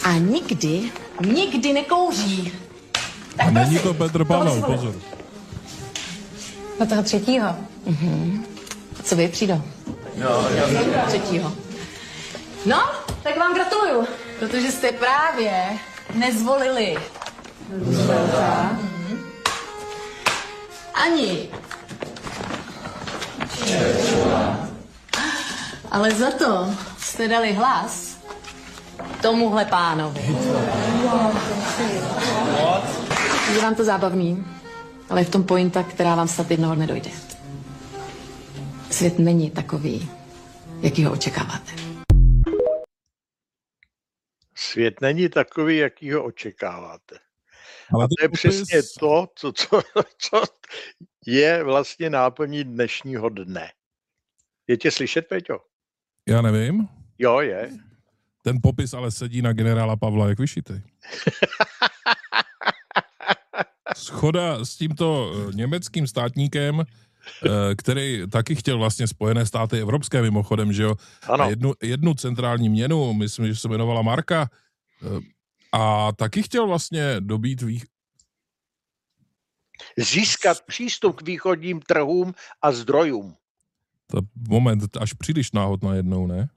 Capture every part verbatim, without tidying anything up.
A nikdy, nikdy nekouří. Tak A není prosím, to Petr Pavel, pozor. Do toho třetího. Mhm. Co vy, Přído? No, já třetího. No, tak vám gratuluju, protože jste právě nezvolili Roosevelta. Mhm. Ani. Ale za to jste dali hlas tomuhle pánovi. Je vám to zábavný, ale je v tom pointa, která vám snad jednoho dne dojde. Svět není takový, jaký ho očekáváte. Svět není takový, jaký ho očekáváte. Ale A to je popis... přesně to, co, co, co je vlastně náplní dnešního dne. Je tě slyšet, Peťo? Já nevím. Jo, je. Ten popis ale sedí na generála Pavla jak vyšitej. Schoda s tímto německým státníkem, který taky chtěl vlastně Spojené státy evropské mimochodem, že jo? Ano. A jednu, jednu centrální měnu, myslím, že se jmenovala marka, a taky chtěl vlastně dobít vých... Získat přístup k východním trhům a zdrojům. To moment, až příliš náhodná jednou, ne?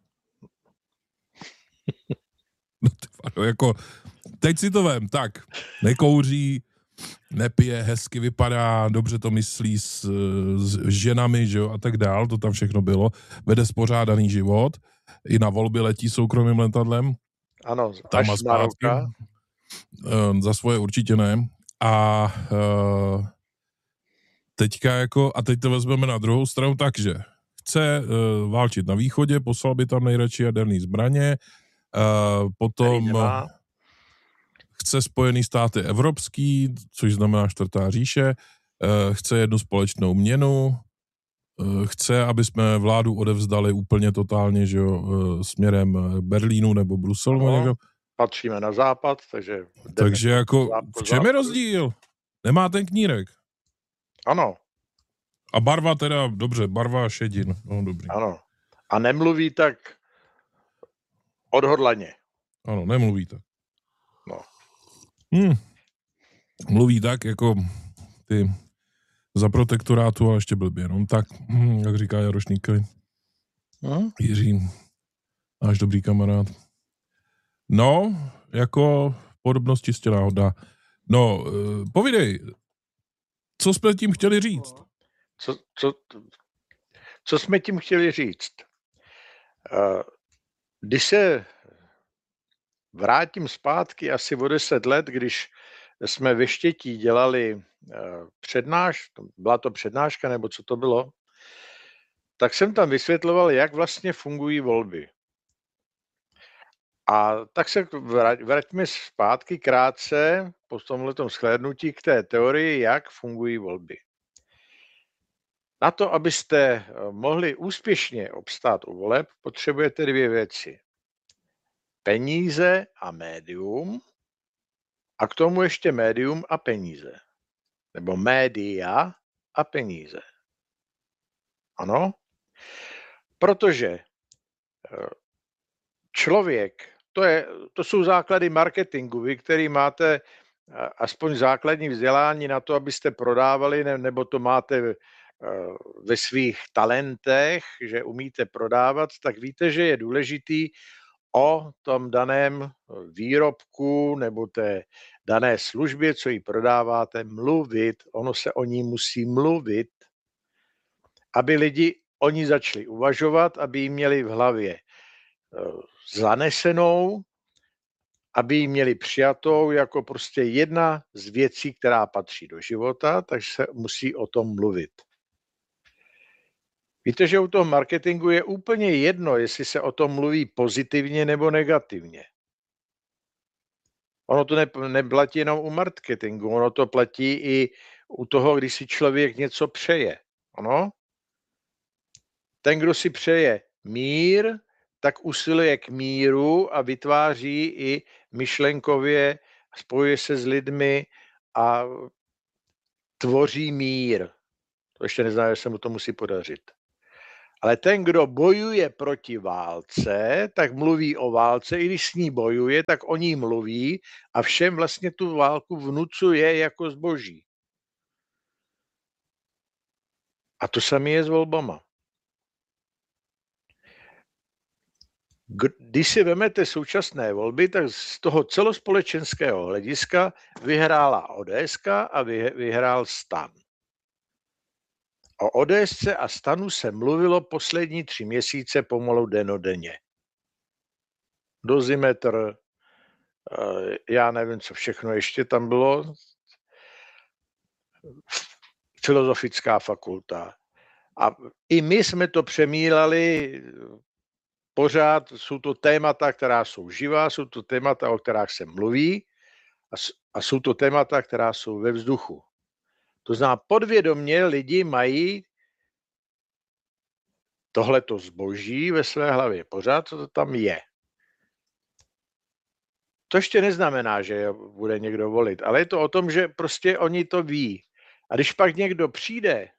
No ty vado, jako, teď si to vem, tak, nekouří, nepije, hezky vypadá, dobře to myslí s, s ženami, že jo, a tak dál, to tam všechno bylo, vede spořádaný život, i na volby letí soukromým letadlem, Ano, tam až a z zpátky, Maroka. uh, za svoje určitě ne, a uh, teďka jako, a teď to vezmeme na druhou stranu, takže chce uh, válčit na východě, poslal by tam nejradši jaderný zbraně, uh, potom chce Spojený státy evropský, což znamená čtvrtá říše, uh, chce jednu společnou měnu, uh, chce, aby jsme vládu odevzdali úplně totálně, že jo, uh, směrem Berlínu nebo Bruselu. Ano, někdo. patříme na západ, takže... Takže jako, západ, v čem je rozdíl? Nemá ten knírek. Ano. A barva teda, dobře, barva šedin. No, dobrý. Ano. A nemluví tak odhodlaně. Ano, nemluví tak. No. Hmm. Mluví tak, jako ty za protektorátu, ale ještě blbě. No tak, hm, jak říká Jaroš Nýkej. Hmm? Jiří, náš dobrý kamarád. No, jako podobnost čistě náhoda. No, povídej, co jsme tím chtěli říct? Co, co, co jsme tím chtěli říct? Když se vrátím zpátky asi o deset let, když jsme ve Štětí dělali přednáš, byla to přednáška, nebo co to bylo, tak jsem tam vysvětloval, jak vlastně fungují volby. A tak se vraťme zpátky krátce po tomhletom shlédnutí k té teorii, jak fungují volby. Na to, abyste mohli úspěšně obstát u voleb, potřebujete dvě věci. Peníze a médium a k tomu ještě médium a peníze. Nebo média a peníze. Ano? Protože člověk, to, je, to jsou základy marketingu, vy, který máte aspoň základní vzdělání na to, abyste prodávali, nebo to máte ve svých talentech, že umíte prodávat, tak víte, že je důležitý o tom daném výrobku nebo té dané službě, co ji prodáváte, mluvit. Ono se o ní musí mluvit, aby lidi o ní začali uvažovat, aby ji měli v hlavě zanesenou, aby ji měli přijatou jako prostě jedna z věcí, která patří do života, takže se musí o tom mluvit. Víte, že u toho marketingu je úplně jedno, jestli se o tom mluví pozitivně nebo negativně. Ono to ne, neplatí jenom u marketingu, ono to platí i u toho, když si člověk něco přeje. Ano? Ten, kdo si přeje mír, tak usiluje k míru a vytváří i myšlenkově, spojuje se s lidmi a tvoří mír. To ještě neznamená, že se mu to musí podařit. Ale ten, kdo bojuje proti válce, tak mluví o válce, i když s ní bojuje, tak o ní mluví a všem vlastně tu válku vnucuje jako zboží. A to samé je s volbama. Když si vemete současné volby, tak z toho celospolečenského hlediska vyhrála ODSka a vyhrál STAN. O ODSce a STANu se mluvilo poslední tři měsíce pomalu denodenně. Dozimetr, já nevím, co všechno ještě tam bylo, filozofická fakulta. A i my jsme to přemílali pořád, jsou to témata, která jsou živá, jsou to témata, o kterých se mluví a, a jsou to témata, která jsou ve vzduchu. To znamená, podvědomě lidi mají tohleto zboží ve své hlavě. Pořád to tam je. To ještě neznamená, že bude někdo volit, ale je to o tom, že prostě oni to ví. A když pak někdo přijde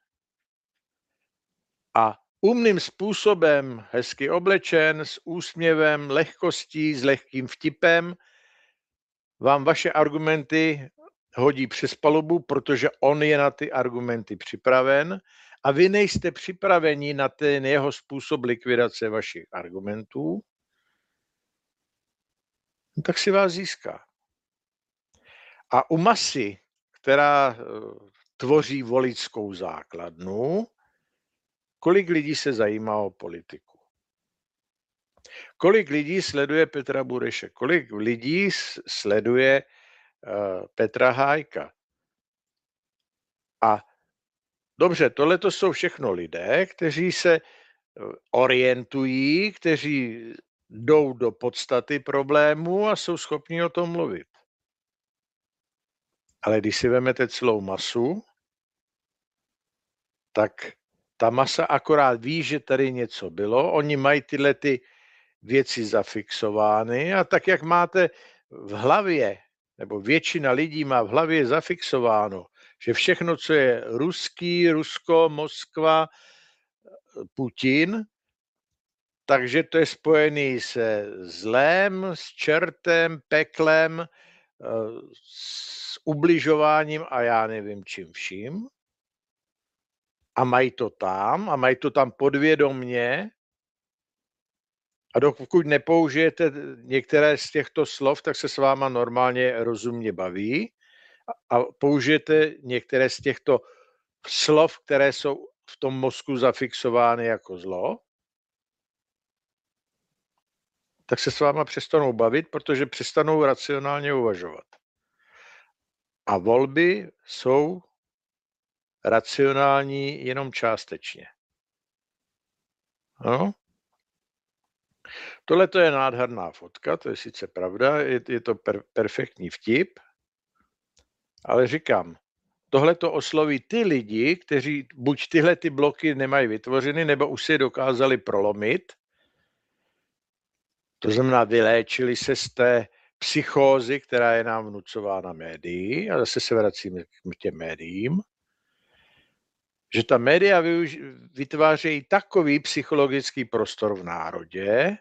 a umným způsobem, hezky oblečen, s úsměvem, lehkostí, s lehkým vtipem, vám vaše argumenty hodí přes palubu, protože on je na ty argumenty připraven a vy nejste připraveni na ten jeho způsob likvidace vašich argumentů, no tak si vás získá. A u masy, která tvoří voličskou základnu, kolik lidí se zajímá o politiku? Kolik lidí sleduje Petra Bureše? Kolik lidí sleduje uh, Petra Hájka? A dobře, tohle to jsou všechno lidé, kteří se orientují, kteří jdou do podstaty problému a jsou schopni o tom mluvit. Ale když si vezmete celou masu, tak ta masa akorát ví, že tady něco bylo, oni mají tyhle ty věci zafixovány a tak, jak máte v hlavě, nebo většina lidí má v hlavě zafixováno, že všechno, co je ruský, Rusko, Moskva, Putin, takže to je spojený se zlem, s čertem, peklem, s ubližováním a já nevím čím vším. A mají to tam, a mají to tam podvědomně. A dokud nepoužijete některé z těchto slov, tak se s váma normálně rozumně baví. A použijete některé z těchto slov, které jsou v tom mozku zafixovány jako zlo, tak se s váma přestanou bavit, protože přestanou racionálně uvažovat. A volby jsou racionální jenom částečně. No. Tohle to je nádherná fotka, to je sice pravda, je, je to per, perfektní vtip, ale říkám, tohle to osloví ty lidi, kteří buď tyhle ty bloky nemají vytvořeny, nebo už si je dokázali prolomit. To znamená, vyléčili se z té psychózy, která je nám vnucována médií, a zase se vracíme k těm médiím, že ta média vytvářejí takový psychologický prostor v národě,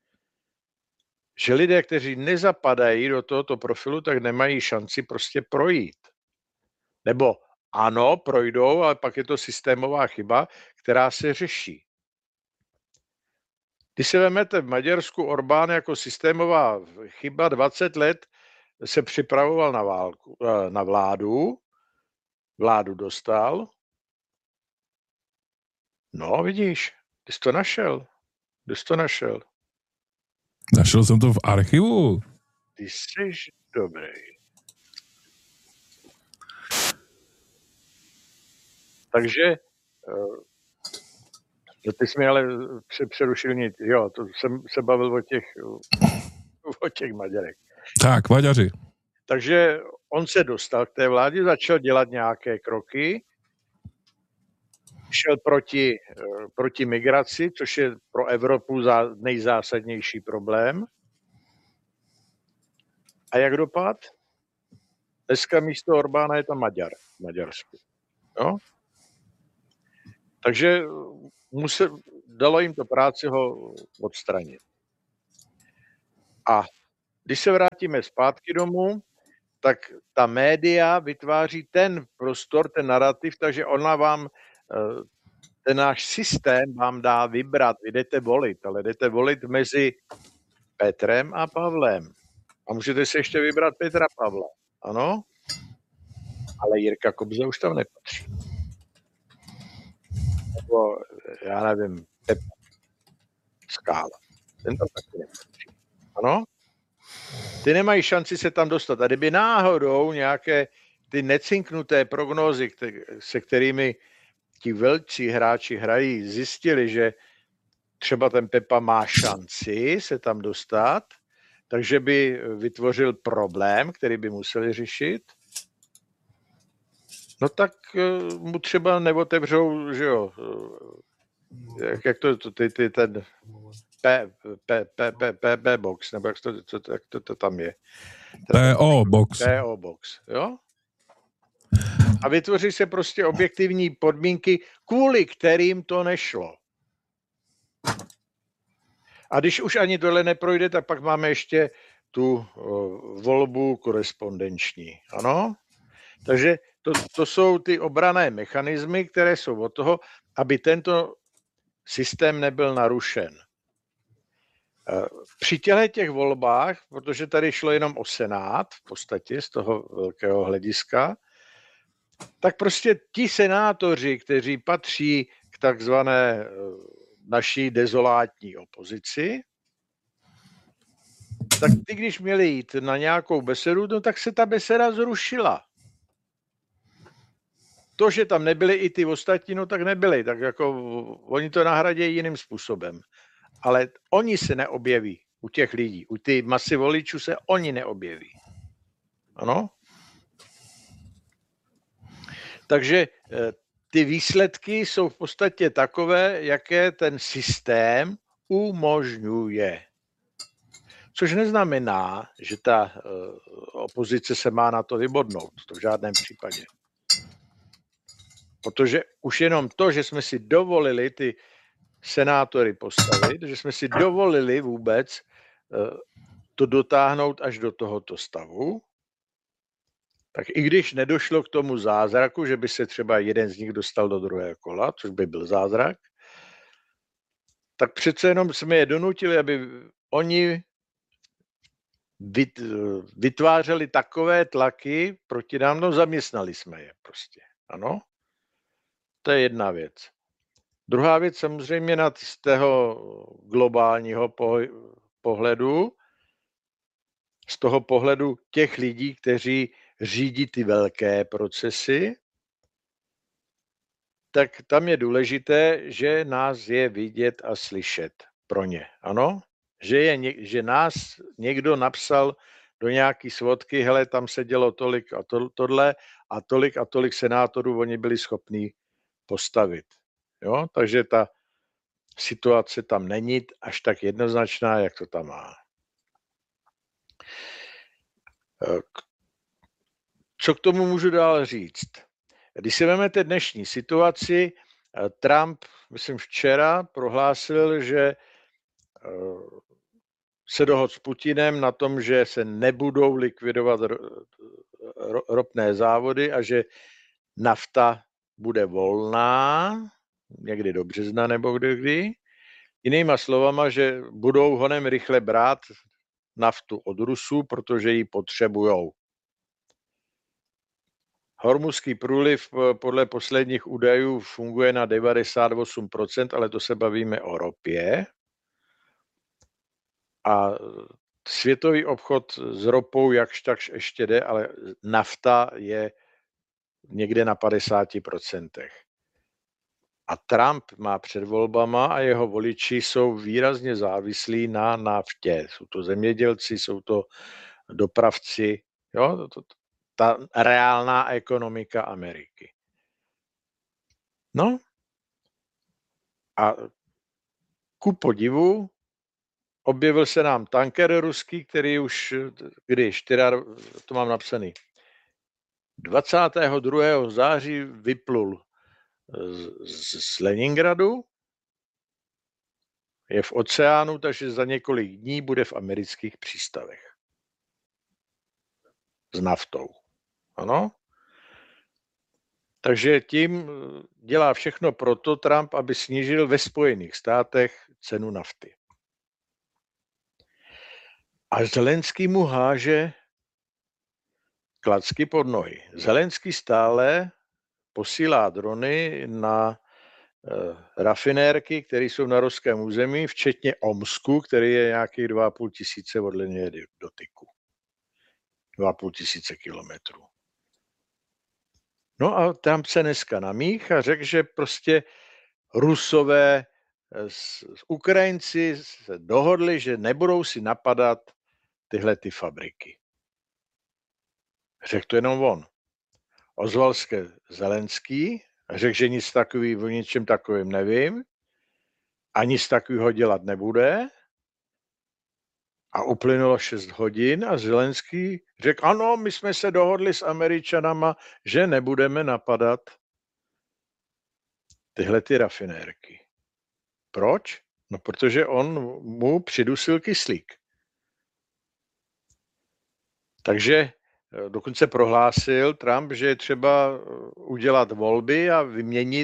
že lidé, kteří nezapadají do tohoto profilu, tak nemají šanci prostě projít. Nebo ano, projdou, ale pak je to systémová chyba, která se řeší. Když se vezmete v Maďarsku, Orbán jako systémová chyba dvacet let se připravoval na, válku, na vládu, vládu dostal. No, vidíš, ty jsi to našel. Ty jsi to našel. Našel jsem to v archivu. Ty jsi dobrý. Takže ty jsi mi ale přerušil nic. Jo, to jsem se bavil o těch, o těch Maďarech. Tak, Maďaři. Takže on se dostal k té vládě, začal dělat nějaké kroky, šel proti, proti migraci, což je pro Evropu nejzásadnější problém. A jak dopad? Dneska místo Orbána je tam Maďar v Maďarsku. No? Takže musel, dalo jim to práci ho odstranit. A když se vrátíme zpátky domů, tak ta média vytváří ten prostor, ten narrativ, takže ona vám, ten náš systém vám dá vybrat, vy jdete volit, ale jdete volit mezi Petrem a Pavlem. A můžete si ještě vybrat Petra Pavla, ano? Ale Jirka Kobza už tam nepatří. Nebo, já nevím, Pepa Skála. Ten tam taky nepatří. Ano? Ty nemají šanci se tam dostat. A kdyby náhodou nějaké ty necinknuté prognózy, se kterými ti velcí hráči hrají, zjistili, že třeba ten Pepa má šanci se tam dostat, takže by vytvořil problém, který by museli řešit, no tak mu třeba neotevřou, že jo, jak, jak to, ty, ty, ten P, P, P, P, P, P box, nebo jak to, to, jak to, to tam je. P O box. P O box, jo? A vytvoří se prostě objektivní podmínky, kvůli kterým to nešlo. A když už ani tohle neprojde, tak pak máme ještě tu uh, volbu korespondenční, ano? Takže to, to jsou ty obranné mechanismy, které jsou od toho, aby tento systém nebyl narušen. Při těchto těch volbách, protože tady šlo jenom o Senát, v podstatě z toho velkého hlediska, tak prostě ti senátoři, kteří patří k takzvané naší dezolátní opozici, tak ty, když měli jít na nějakou besedu, no tak se ta beseda zrušila. To, že tam nebyli i ty ostatní, no tak nebyli, tak jako oni to nahradějí jiným způsobem. Ale oni se neobjeví u těch lidí, u ty masy voličů se oni neobjeví. Ano? Takže ty výsledky jsou v podstatě takové, jaké ten systém umožňuje. Což neznamená, že ta opozice se má na to vybodnout. To v žádném případě. Protože už jenom to, že jsme si dovolili ty senátory postavit, že jsme si dovolili vůbec to dotáhnout až do tohoto stavu, tak i když nedošlo k tomu zázraku, že by se třeba jeden z nich dostal do druhého kola, což by byl zázrak, tak přece jenom jsme je donutili, aby oni vytvářeli takové tlaky proti nám, no zaměstnali jsme je prostě, ano? To je jedna věc. Druhá věc samozřejmě nad z toho globálního pohledu, z toho pohledu těch lidí, kteří řídí ty velké procesy, tak tam je důležité, že nás je vidět a slyšet pro ně. Ano? Že, je, že nás někdo napsal do nějaký svodky, hele, tam se dělo tolik a to, tohle a tolik a tolik senátorů oni byli schopní postavit. Jo? Takže ta situace tam není až tak jednoznačná, jak to tam má. Co k tomu můžu dál říct? Když si vezmete dnešní situaci, Trump, myslím včera, prohlásil, že se dohodl s Putinem na tom, že se nebudou likvidovat ropné závody a že nafta bude volná, někdy do března nebo kdy kdy. Jinýma slovama, že budou honem rychle brát naftu od Rusů, protože ji potřebujou. Hormuzský průliv podle posledních údajů funguje na devadesát osm procent, ale to se bavíme o ropě. A světový obchod s ropou jakž takž ještě jde, ale nafta je někde na padesáti procentech. A Trump má před volbama a jeho voliči jsou výrazně závislí na naftě. Jsou to zemědělci, jsou to dopravci, jo, to, to, ta reálná ekonomika Ameriky. No a ku podivu objevil se nám tanker ruský, který už, kdy, čtyři, to mám napsaný, dvacátého druhého září vyplul z, z Leningradu je v oceánu, takže za několik dní bude v amerických přístavech. S naftou. Ano? Takže tím dělá všechno proto Trump, aby snížil ve Spojených státech cenu nafty. A Zelenský mu háže klacky pod nohy. Zelenský stále posílá drony na e, rafinérky, které jsou na ruském území, včetně Omsku, který je nějakých dva a půl tisíce od linie dotyku. Dva a půl tisíce kilometrů. No a tam se dneska namích a řekl, že prostě Rusové s, s Ukrajinci se dohodli, že nebudou si napadat tyhle ty fabriky. Řekl to jenom on. Ozval se Zelenský a řekl, že nic takový, o ničem takovým nevím a nic takového dělat nebude. A uplynulo šest hodin a Zelenský řekl, ano, my jsme se dohodli s Američanama, že nebudeme napadat tyhle ty rafinérky. Proč? No, protože on mu přidusil kyslík. Takže dokonce prohlásil Trump, že je třeba udělat volby a vyměnit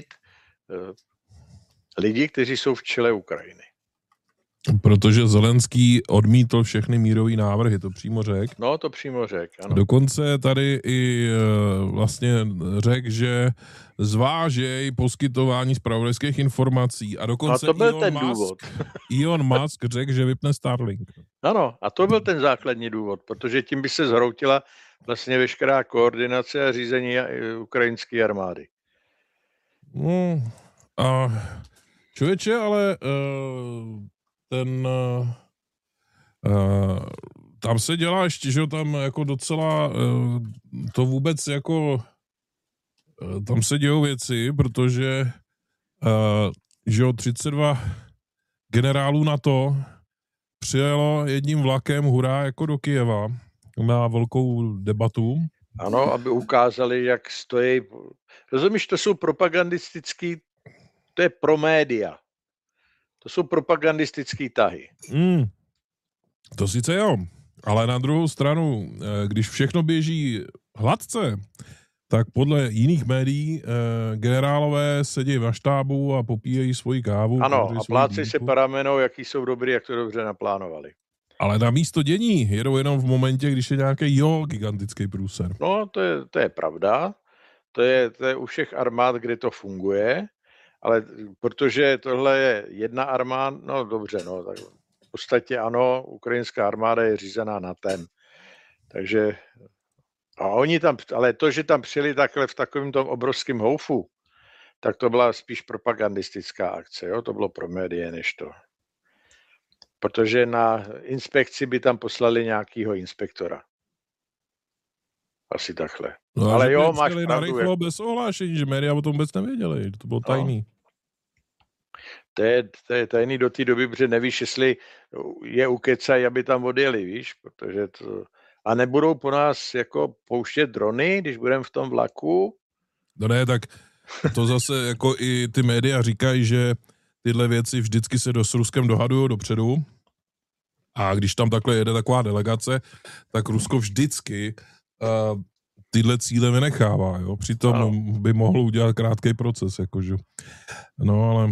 lidi, kteří jsou v čele Ukrajiny. Protože Zelenský odmítl všechny mírové návrhy, to přímo řekl. No, to přímo řekl, ano. Dokonce tady i vlastně řekl, že zvážej poskytování zpravodajských informací a dokonce no, to byl Elon ten Musk, důvod. Elon Musk řekl, že vypne Starlink. Ano, a to byl ten základní důvod, protože tím by se zhroutila vlastně veškerá koordinace a řízení ukrajinské armády. No, a člověče, ale uh, ten uh, uh, tam se dělá ještě, že tam jako docela uh, to vůbec jako uh, tam se dějou věci, protože uh, že o třicet dva generálů NATO přijelo jedním vlakem hurá jako do Kyjeva na velkou debatu. Ano, aby ukázali, jak stojí. Rozumíš, to jsou propagandistický, to je pro média. To jsou propagandistický tahy. Mm, to sice jo, ale na druhou stranu, když všechno běží hladce, tak podle jiných médií eh, generálové sedí na štábu a popíjejí svoji kávu. Ano, a plácejí se paramenou, jaký jsou dobrý, jak to dobře naplánovali. Ale na místo dění jedou jenom v momentě, když je nějaký jo, gigantický průser. No, to je, to je pravda. To je, to je u všech armád, kde to funguje, ale protože tohle je jedna armáda, no dobře, no, tak v podstatě ano, ukrajinská armáda je řízená na ten. Takže a oni tam, ale to, že tam přijeli takhle v takovém tom obrovském houfu, tak to byla spíš propagandistická akce, jo? To bylo pro média než to. Protože na inspekci by tam poslali nějakýho inspektora. Asi takhle. No, ale jo, máš pravdu. Narychlo jak... bez ohlášení, že média o tom vůbec nevěděli, to bylo tajný. No. To je, to je tajný do té doby, protože nevíš, jestli je ukecaj, aby tam odjeli, víš, protože to... A nebudou po nás jako pouštět drony, když budeme v tom vlaku? No ne, tak to zase jako i ty média říkají, že tyhle věci vždycky se do, s Ruskem dohadují dopředu a když tam takhle jede taková delegace, tak Rusko vždycky uh, tyhle cíle vynechává, jo. Přitom ano. by mohlo udělat krátký proces, jakože. No, ale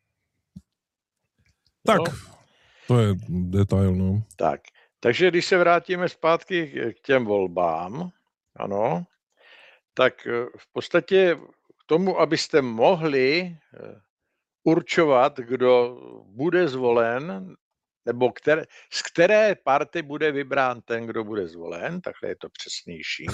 tak, no. To je detail, no. Tak. Takže když se vrátíme zpátky k těm volbám, ano, tak v podstatě k tomu, abyste mohli určovat, kdo bude zvolen, nebo které, z které party bude vybrán ten, kdo bude zvolen, takhle je to přesnější,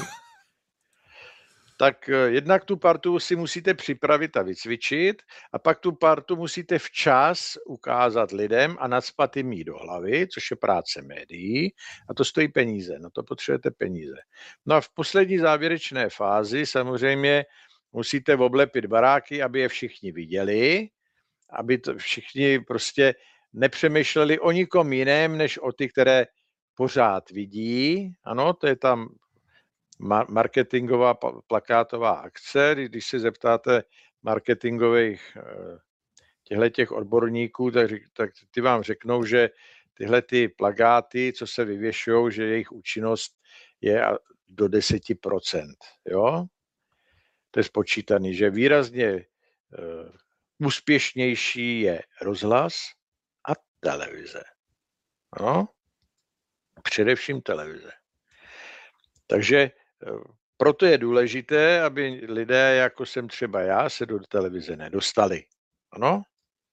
tak jednak tu partu si musíte připravit a vycvičit a pak tu partu musíte včas ukázat lidem a nacpat jim jí do hlavy, což je práce médií a to stojí peníze, no to potřebujete peníze. No a v poslední závěrečné fázi samozřejmě musíte oblepit baráky, aby je všichni viděli, aby to všichni prostě nepřemýšleli o nikom jiném, než o ty, které pořád vidí. Ano, to je tam marketingová plakátová akce, když se zeptáte marketingových těchto těch odborníků, tak, tak ty vám řeknou, že tyhle ty plakáty, co se vyvěšují, že jejich účinnost je do deset procent. Jo? To je spočítaný, že výrazně uh, úspěšnější je rozhlas a televize. No? Především televize. Takže uh, proto je důležité, aby lidé, jako jsem třeba já, se do televize nedostali. Ano?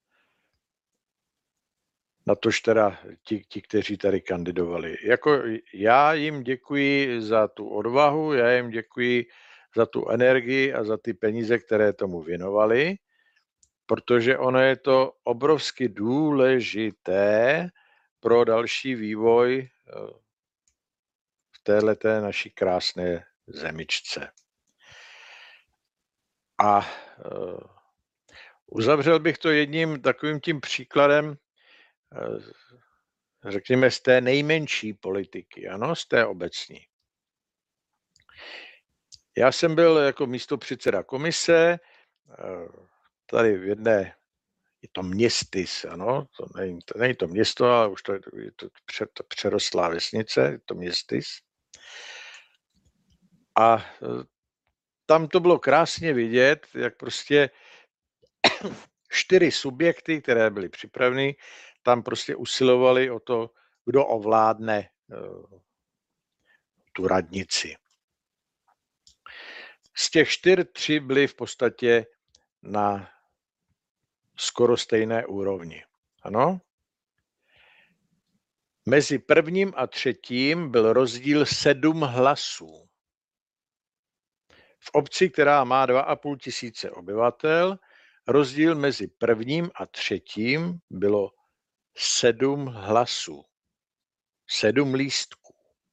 Natož teda ti, ti, kteří tady kandidovali. Jako já jim děkuji za tu odvahu, já jim děkuji za tu energii a za ty peníze, které tomu věnovali, protože ono je to obrovsky důležité pro další vývoj v téhleté naší krásné zemičce. A uzavřel bych to jedním takovým tím příkladem, řekněme, z té nejmenší politiky, ano, z té obecní. Já jsem byl jako místopředseda komise, tady v jedné, je to městys, ano, to není to, není to město, ale už to je to, je to, to přerostlá vesnice, je to městys. A tam to bylo krásně vidět, jak prostě čtyři subjekty, které byly připraveny, tam prostě usilovali o to, kdo ovládne uh, tu radnici. Z těch čtyř tři byly v podstatě na skoro stejné úrovni. Ano? Mezi prvním a třetím byl rozdíl sedm hlasů. V obci, která má dva a půl tisíce obyvatel, rozdíl mezi prvním a třetím bylo sedm hlasů. Sedm lístků.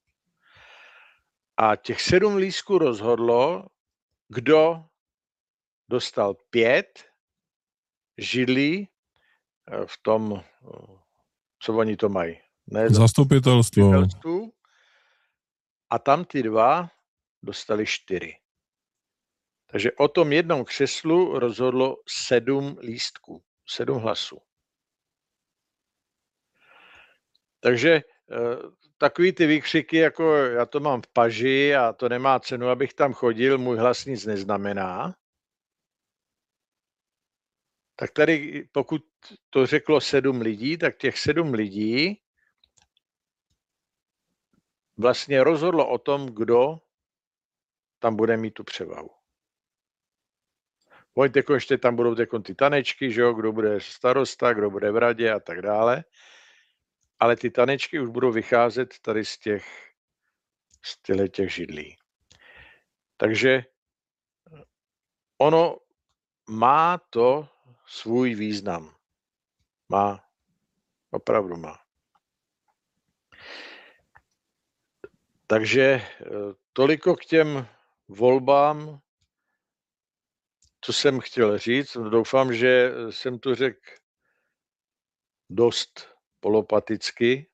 A těch sedm lístků rozhodlo, kdo dostal pět židlí v tom, co oni to mají. Ne, zastupitelstvo. zastupitelstvu. A tam ty dva dostali čtyři. Takže o tom jednom křeslu rozhodlo sedm lístků, sedm hlasů. Takže takový ty výkřiky, jako já to mám v paži a to nemá cenu, abych tam chodil, můj hlas nic neznamená. Tak tady, pokud to řeklo sedm lidí, tak těch sedm lidí vlastně rozhodlo o tom, kdo tam bude mít tu převahu. Oni teko ještě tam budou teko ty tanečky, že jo, kdo bude starosta, kdo bude v radě a tak dále. Ale ty tanečky už budou vycházet tady z těch, z těch židlí. Takže ono má to svůj význam. Má. Opravdu má. Takže toliko k těm volbám, co jsem chtěl říct. Doufám, že jsem to řekl dost polopaticky.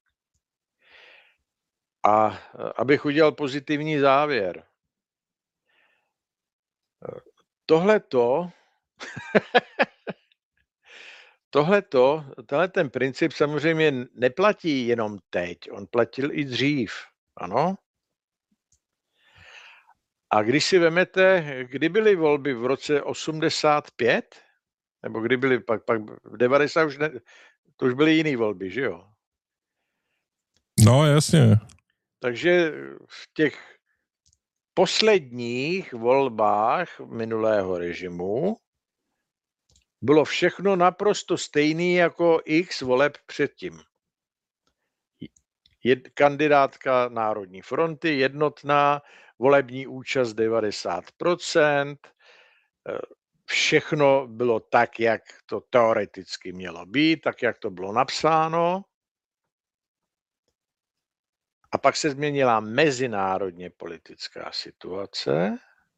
A abych udělal pozitivní závěr. Tohleto, tohleto, tenhle ten princip samozřejmě neplatí jenom teď, on platil i dřív, ano? A když si vemete, kdy byly volby v roce osmdesát pět, nebo kdy byly pak, pak v devadesátých už ne, to už byly jiné volby, že jo? No, jasně. Takže v těch posledních volbách minulého režimu bylo všechno naprosto stejné jako x voleb předtím. Jed, kandidátka Národní fronty, jednotná, volební účast devadesát procent, všechno bylo tak, jak to teoreticky mělo být, tak, jak to bylo napsáno. A pak se změnila mezinárodně politická situace.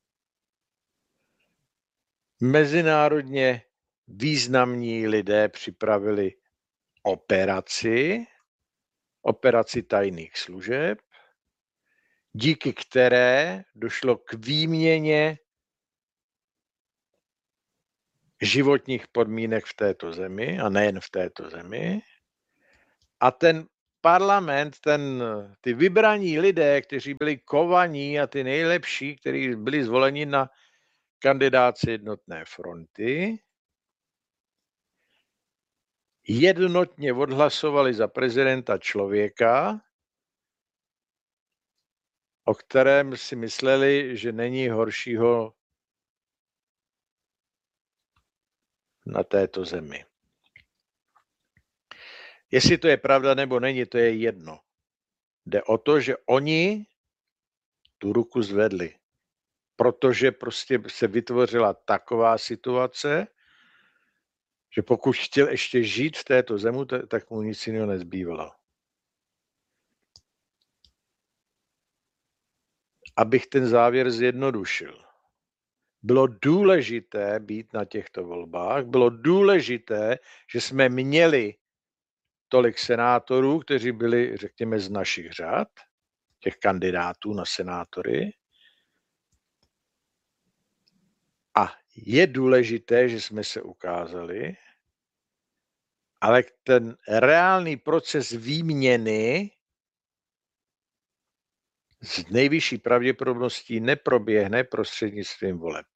Mezinárodně významní lidé připravili operaci, operaci tajných služeb, díky které došlo k výměně životních podmínek v této zemi a nejen v této zemi. A ten parlament, ten, ty vybraní lidé, kteří byli kovaní a ty nejlepší, kteří byli zvoleni na kandidáci Jednotné fronty, jednotně odhlasovali za prezidenta člověka, o kterém si mysleli, že není horšího na této zemi. Jestli to je pravda nebo není, to je jedno. Jde o to, že oni tu ruku zvedli, protože prostě se vytvořila taková situace, že pokud chtěl ještě žít v této zemi, tak mu nic jiného nezbývalo. Abych ten závěr zjednodušil. Bylo důležité být na těchto volbách, bylo důležité, že jsme měli tolik senátorů, kteří byli, řekněme, z našich řad, těch kandidátů na senátory. A je důležité, že jsme se ukázali, ale ten reálný proces výměny s nejvyšší pravděpodobností neproběhne prostřednictvím voleb.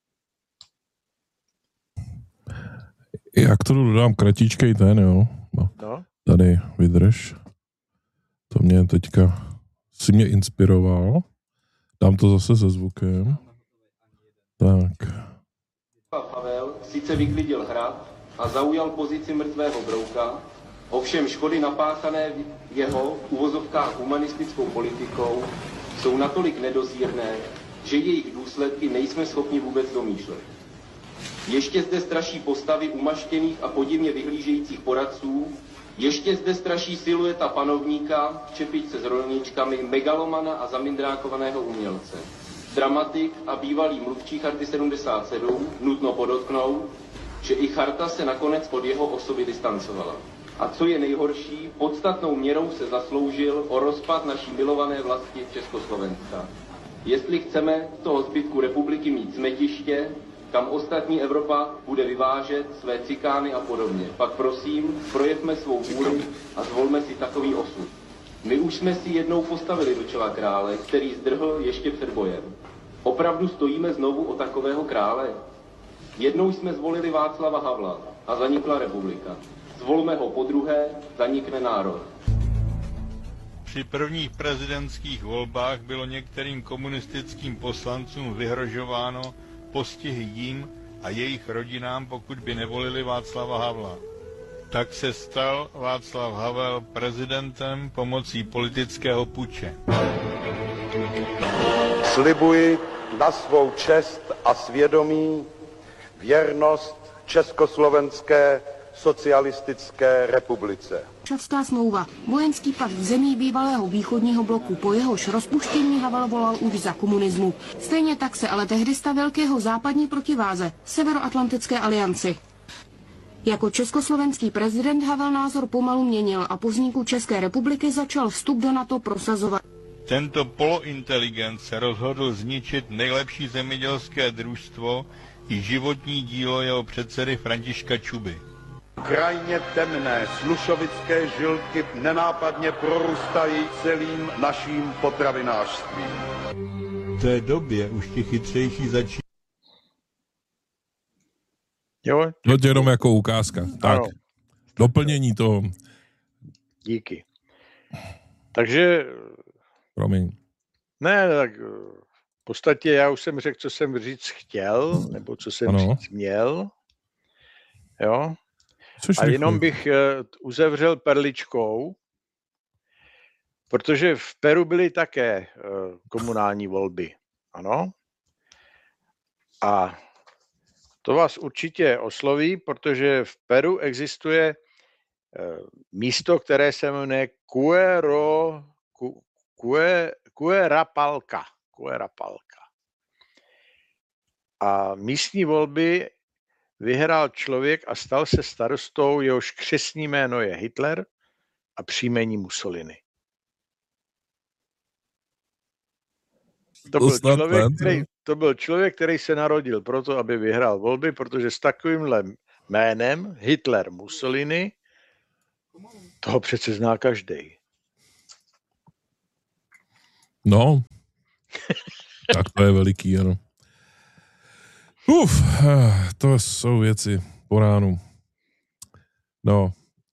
Jak to dodám kratičkej ten, jo? No. No. Tady, vydrž. To mě teďka, si mě inspiroval. Dám to zase se zvukem. Tak. Havel sice vyklidil hrad a zaujal pozici mrtvého brouka, ovšem škody napáchané jeho v uvozovkách humanistickou politikou jsou natolik nedozírné, že jejich důsledky nejsme schopni vůbec domýšlet. Ještě zde straší postavy umaštěných a podivně vyhlížejících poradců, ještě zde straší silueta panovníka, čepičce s rolničkami, megalomana a zamindrákovaného umělce. Dramatik a bývalý mluvčí Charty sedmdesát sedm nutno podotknout, že i Charta se nakonec od jeho osoby distancovala. A co je nejhorší, podstatnou měrou se zasloužil o rozpad naší milované vlasti Československa. Jestli chceme z toho zbytku republiky mít smetiště, kam ostatní Evropa bude vyvážet své cikány a podobně, pak prosím, projevme svou vůli a zvolme si takový osud. My už jsme si jednou postavili do čela krále, který zdrhl ještě před bojem. Opravdu stojíme znovu o takového krále? Jednou jsme zvolili Václava Havla a zanikla republika. Zvolme ho podruhé, zanikne národ. Při prvních prezidentských volbách bylo některým komunistickým poslancům vyhrožováno postihy jim a jejich rodinám, pokud by nevolili Václava Havla. Tak se stal Václav Havel prezidentem pomocí politického puče. Slibuji na svou čest a svědomí věrnost Československé socialistické republice. Varšavská smlouva, vojenský pakt zemí bývalého východního bloku, po jehož rozpuštění Havel volal už za komunismu. Stejně tak se ale tehdy stavěl k jeho západní protiváze, Severoatlantické alianci. Jako československý prezident Havel názor pomalu měnil a po vzniku České republiky začal vstup do NATO prosazovat. Tento polointeligent se rozhodl zničit nejlepší zemědělské družstvo i životní dílo jeho předsedy Františka Čuby. Krajně temné slušovické žilky nenápadně prorůstají celým naším potravinářstvím. V té době už ti chytřejší začínají. Jo? No to jenom jako ukázka. Tak, Ano. doplnění toho. Díky. Takže, Promiň. ne, tak v podstatě já už jsem řekl, co jsem říct chtěl, nebo co jsem ano. říct měl. Jo? Což A jenom bych uzavřel perličkou, protože v Peru byly také komunální volby. Ano. A to vás určitě osloví, protože v Peru existuje místo, které se jmenuje Cuero, Cue, Cuerapalca. Cuerapalca. A místní volby vyhrál člověk a stal se starostou, jehož křestní jméno je Hitler a příjmení Mussolini. To byl člověk, který, to byl člověk, který se narodil proto, aby vyhrál volby, protože s takovýmhle jménem Hitler Mussolini toho přece zná každej. No, tak to je veliký, ano. Uf, to jsou věci po ránu. No.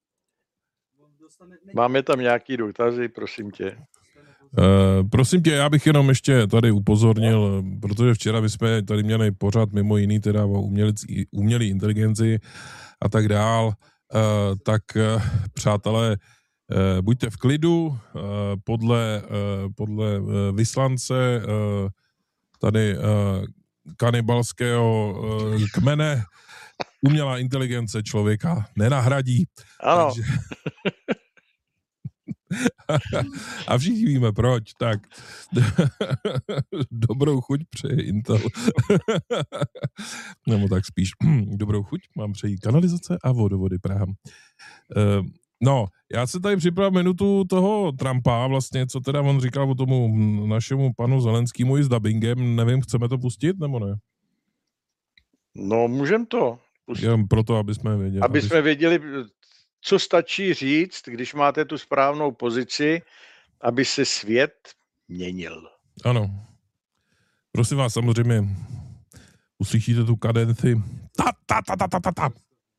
Máme tam nějaký dotazy, prosím tě. Uh, prosím tě, já bych jenom ještě tady upozornil, protože včera my jsme tady měli pořád mimo jiný teda o umělé inteligenci a tak dál, uh, tak uh, přátelé, uh, buďte v klidu, uh, podle, uh, podle uh, vyslance uh, tady uh, kanibalského uh, kmene umělá inteligence člověka nenahradí. Ano. Takže... A všichni víme proč, tak dobrou chuť přeji Intel. Nebo tak spíš dobrou chuť mám přeji kanalizace a vodovody Praha. No, já se tady připravím minutu toho Trumpa, vlastně, co teda on říkal o tomu našemu panu Zelenskému i s dubbingem, nevím, chceme to pustit, nebo ne? No, můžem to pustit. Jenom proto, aby jsme věděli. Aby jsme věděli, co stačí říct, když máte tu správnou pozici, aby se svět měnil. Ano. Prosím vás, samozřejmě uslyšíte tu kadenci. Ta, ta, ta, ta, ta, ta, ta.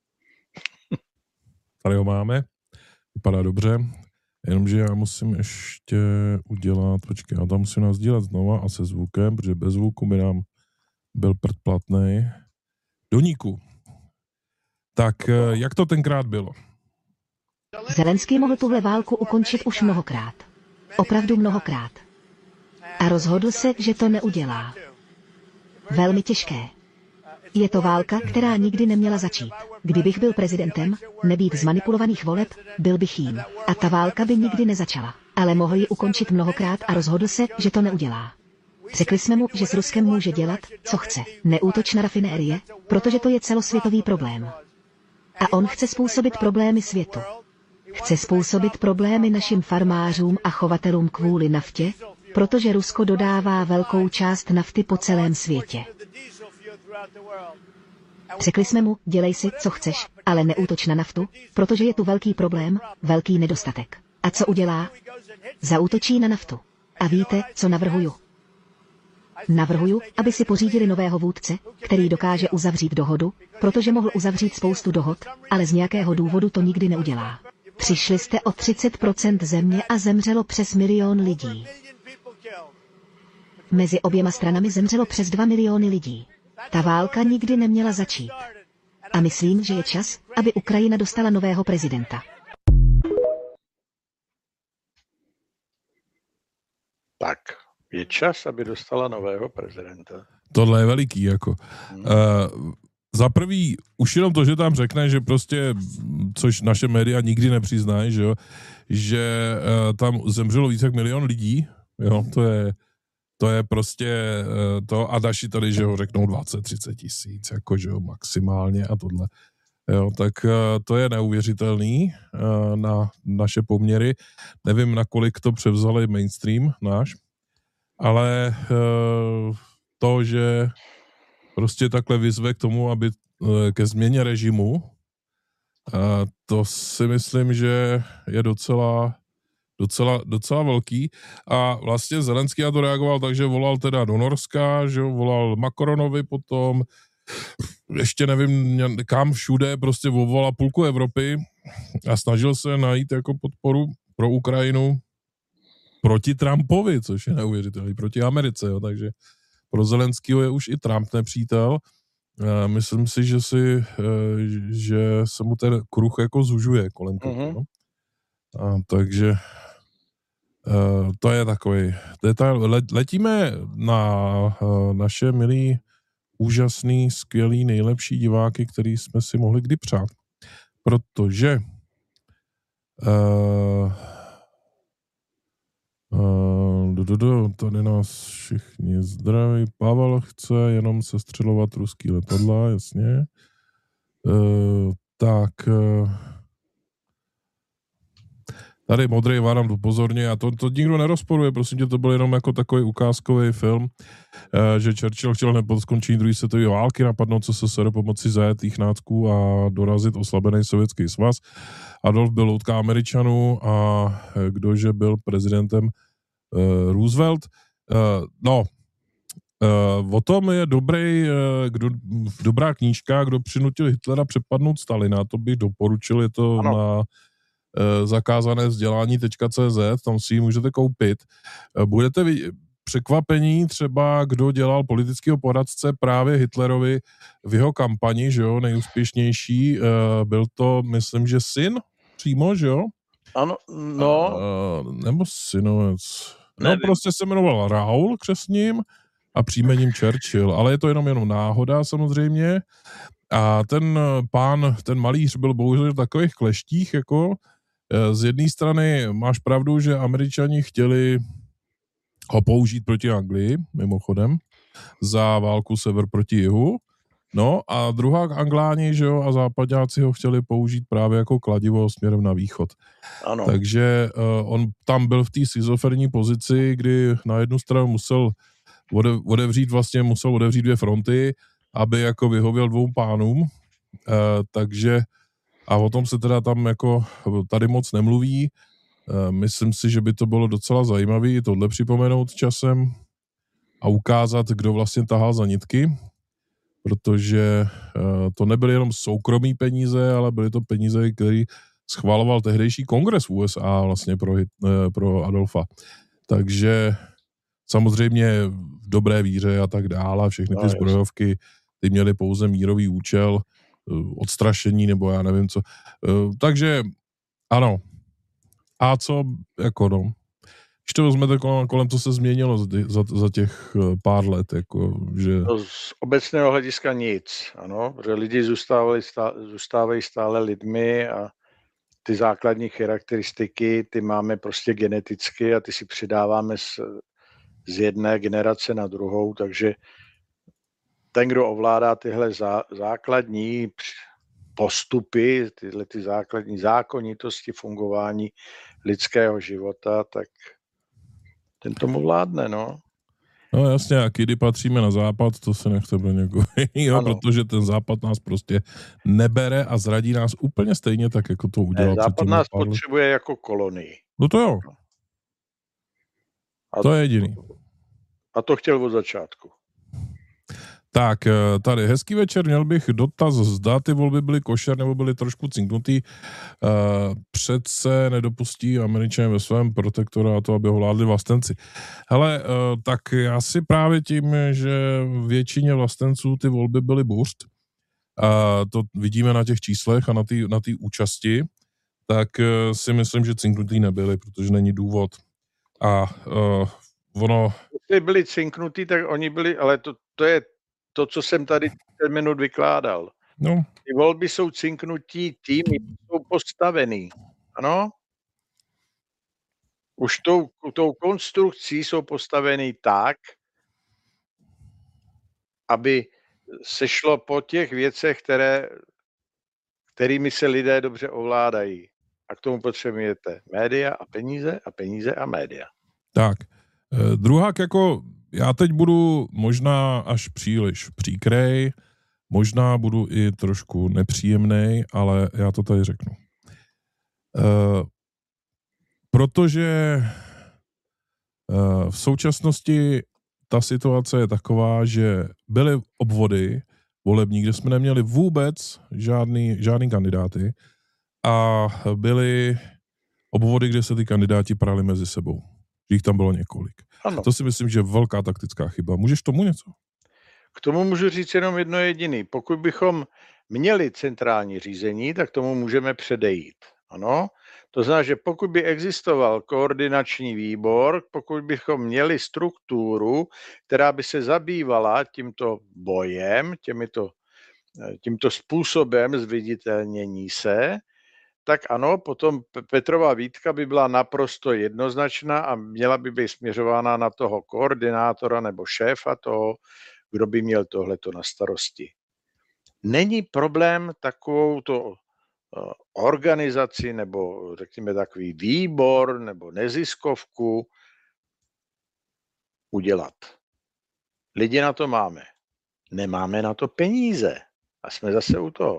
Tady ho máme. Vypadá dobře. Jenomže já musím ještě udělat, počkej, já tam musím nás dělat znova a se zvukem, protože bez zvuku by nám byl prd platnej. Doníku. Tak jak to tenkrát bylo? Zelenský mohl tuhle válku ukončit už mnohokrát. Opravdu mnohokrát. A rozhodl se, že to neudělá. Velmi těžké. Je to válka, která nikdy neměla začít. Kdybych byl prezidentem, nebýt zmanipulovaných voleb, byl bych jím. A ta válka by nikdy nezačala. Ale mohl ji ukončit mnohokrát a rozhodl se, že to neudělá. Řekli jsme mu, že s Ruskem může dělat, co chce. Neútoč na rafinérie, protože to je celosvětový problém. A on chce způsobit problémy světu. Chce způsobit problémy našim farmářům a chovatelům kvůli naftě, protože Rusko dodává velkou část nafty po celém světě. Řekli jsme mu, dělej si, co chceš, ale neútoč na naftu, protože je tu velký problém, velký nedostatek. A co udělá? Zaútočí na naftu. A víte, co navrhuju? Navrhuju, aby si pořídili nového vůdce, který dokáže uzavřít dohodu, protože mohl uzavřít spoustu dohod, ale z nějakého důvodu to nikdy neudělá. Přišli jste o třicet procent země a zemřelo přes milion lidí. Mezi oběma stranami zemřelo přes dva miliony lidí. Ta válka nikdy neměla začít. A myslím, že je čas, aby Ukrajina dostala nového prezidenta. Tak, je čas, aby dostala nového prezidenta. Tohle je veliký, jako. Hmm. Uh, za prvý, už jenom to, že tam řekne, že prostě, což naše média nikdy nepřiznají, že jo, že uh, tam zemřelo více jak milion lidí, jo, to je, to je prostě uh, to, a daši tady, že ho řeknou dvacet třicet tisíc, jako, že jo, maximálně a tohle. Jo, tak uh, to je neuvěřitelný uh, na naše poměry. Nevím, nakolik to převzali mainstream náš, ale uh, to, že prostě takhle vyzve k tomu, aby uh, ke změně režimu, uh, to si myslím, že je docela, docela, docela velký. A vlastně Zelenský na to reagoval tak, že volal teda do Norska, že volal Macronovi potom, ještě nevím kam všude, prostě volala půlku Evropy a snažil se najít jako podporu pro Ukrajinu proti Trumpovi, což je neuvěřitelný, proti Americe, jo, takže pro Zelenskýho je už i Trump nepřítel. Myslím si, že si, že se mu ten kruh jako zužuje kolem toho. Mm-hmm. No? A, takže to je takový detail. Letíme na naše milý, úžasný, skvělý, nejlepší diváky, který jsme si mohli kdy přát. Protože uh, uh, do, do, do, tady nás všichni zdraví. Pavel chce jenom sestřelovat ruský letadla, jasně. Uh, tak uh, Tady modrý varám upozorně a to, to nikdo nerozporuje, prosím tě, to byl jenom jako takový ukázkový film, eh, že Churchill chtěl hned po skončení druhé světové války napadnout СССР pomocí zajetých nácků a dorazit oslabený Sovětský svaz. Adolf byl loutka Američanů a eh, kdože byl prezidentem eh, Roosevelt. Eh, no, Uh, o tom je dobrý, uh, kdo, dobrá knížka, kdo přinutil Hitlera přepadnout Stalina, to bych doporučil, je to ano. na uh, zakázané vzdělání tečka cé zet, tam si ji můžete koupit. Uh, budete vy, překvapení třeba, kdo dělal politického poradce právě Hitlerovi v jeho kampani, že jo, nejúspěšnější, uh, byl to, myslím, že syn přímo, že jo? Ano, no. Uh, nebo synovec. No Nevím. prostě se jmenoval Raoul křestním, a příjmením Churchill, ale je to jenom jenom náhoda samozřejmě. A ten pán, ten malíř byl bohužel v takových kleštích, jako z jedné strany máš pravdu, že Američani chtěli ho použít proti Anglii, mimochodem, za válku sever proti jihu. No a druhá Angláni, že jo, a západáci ho chtěli použít právě jako kladivo směrem na východ. Ano. Takže uh, on tam byl v té schizofrenní pozici, kdy na jednu stranu musel odevřít vlastně, musel odevřít dvě fronty, aby jako vyhověl dvou pánům, e, takže a o tom se teda tam jako tady moc nemluví. E, myslím si, že by to bylo docela zajímavé tohle připomenout časem a ukázat, kdo vlastně tahal za nitky, protože e, to nebyly jenom soukromí peníze, ale byly to peníze, které schvaloval tehdejší kongres v U S A vlastně pro, e, pro Adolfa. Takže samozřejmě v dobré víře a tak dále, všechny ty zbrojovky, ty měly pouze mírový účel, odstrašení nebo já nevím co. Takže ano. A co, jako no, když to vezmete kolem, kolem co se změnilo za, za těch pár let, jako, že... No, z obecného hlediska nic, ano, protože lidi zůstávali stále, zůstávají stále lidmi a ty základní charakteristiky, ty máme prostě geneticky a ty si přidáváme s z jedné generace na druhou, takže ten, kdo ovládá tyhle zá, základní postupy, tyhle ty základní zákonitosti fungování lidského života, tak ten tomu vládne, no. No jasně, a kdy patříme na západ, to se nechce pro někoho jiného, protože ten západ nás prostě nebere a zradí nás úplně stejně tak, jako to udělal. Ne, západ nás potřebuje jako kolonii. No to jo. A to je jediný. A to chtěl od začátku. Tak, tady hezký večer, měl bych dotaz, zda ty volby byly košer nebo byly trošku cinknutý. Uh, přece nedopustí Američané ve svém protektorátu, aby ho vládli vlastenci. Hele, uh, tak já si právě tím, že většině vlastenců ty volby byly burst, uh, to vidíme na těch číslech a na té na té účasti, tak uh, si myslím, že cinknutý nebyly, protože není důvod. A uh, ono... Když byli cinknutí, tak oni byli, ale to, to je to, co jsem tady ten minut vykládal. No. Ty volby jsou cinknutí tím, jsou postavený. Ano? Už tou, tou konstrukcí jsou postavený tak, aby se šlo po těch věcech, které, kterými se lidé dobře ovládají. A k tomu potřebujete média a peníze a peníze a média. Tak. Eh, druhák jako já teď budu možná až příliš příkrej, možná budu i trošku nepříjemnej, ale já to tady řeknu. Uh, protože uh, v současnosti ta situace je taková, že byly obvody volební, kde jsme neměli vůbec žádný, žádný kandidáty a byly obvody, kde se ty kandidáti prali mezi sebou. Jich tam bylo několik. Ano. To si myslím, že je velká taktická chyba. Můžeš tomu něco? K tomu můžu říct jenom jedno jediný. Pokud bychom měli centrální řízení, tak tomu můžeme předejít. Ano? To znamená, že pokud by existoval koordinační výbor, pokud bychom měli strukturu, která by se zabývala tímto bojem, těmito, tímto způsobem zviditelnění se, tak ano, potom Petrova výtka by byla naprosto jednoznačná a měla by být směřována na toho koordinátora nebo šéfa toho, kdo by měl tohleto na starosti. Není problém takovou to organizaci nebo řekněme takový výbor nebo neziskovku udělat. Lidi na to máme. Nemáme na to peníze. A jsme zase u toho.